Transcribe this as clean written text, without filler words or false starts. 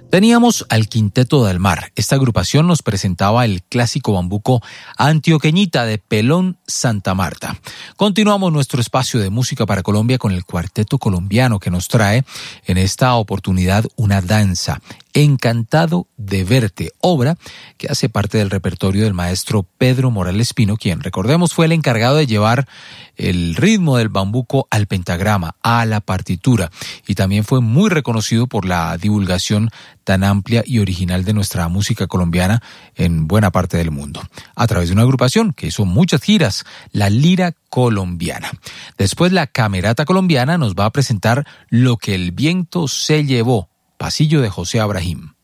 Teníamos al Quinteto del Mar. Esta agrupación nos presentaba el clásico bambuco Antioqueñita de Pelón Santa Marta. Continuamos nuestro espacio de música para Colombia con el Cuarteto Colombiano que nos trae en esta oportunidad una danza, Encantado de Verte, obra que hace parte del repertorio del maestro Pedro Morales Pino, quien, recordemos, fue el encargado de llevar el ritmo del bambuco al pentagrama, a la partitura, y también fue muy reconocido por la divulgación tan amplia y original de nuestra música colombiana en buena parte del mundo, a través de una agrupación que hizo muchas giras, la Lira Colombiana. Después la Camerata Colombiana nos va a presentar Lo que el viento se llevó, pasillo de José Abrahim.